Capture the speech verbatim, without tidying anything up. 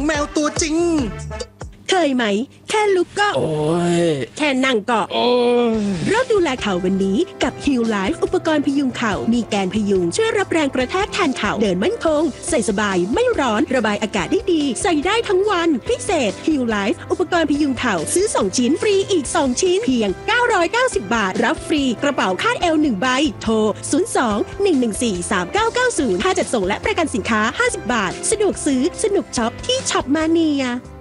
แมวตัวจริงเคยไหมแค่ลุกก็โอ้ยแค่นั่งก็โอ้ยเริ่มดูแลเข่าวันนี้กับ Heal Life อุปกรณ์พยุงเข่ามีแกนพยุงช่วยรับแรงกระแทกแทนเข่าเดินมั่นคงใส่สบายไม่ร้อนระบายอากาศได้ดีใส่ได้ทั้งวันพิเศษ Heal Life อุปกรณ์พยุงเข่าซื้อสองชิ้นฟรีอีกสองชิ้นเพียงเก้าร้อยเก้าสิบบาทรับฟรีกระเป๋าคาดเอวหนึ่งใบโทรศูนย์ สอง หนึ่ง หนึ่ง สี่ สาม เก้า เก้า ศูนย์ค่าจัดส่งและประกันสินค้าห้าสิบบาทสะดวกซื้อสนุกช็อปที่ช็อปมาเนีย